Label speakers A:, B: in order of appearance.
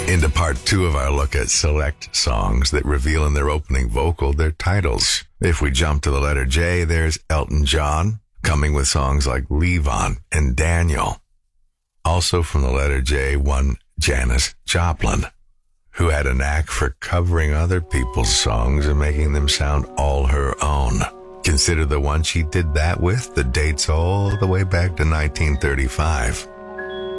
A: Into part 2 of our look at select songs that reveal in their opening vocal their titles. If we jump to the letter J, there's Elton John, coming with songs like Levon and Daniel. Also from the letter J, one Janis Joplin, who had a knack for covering other people's songs and making them sound all her own. Consider the one she did that with, that dates all the way back to 1935.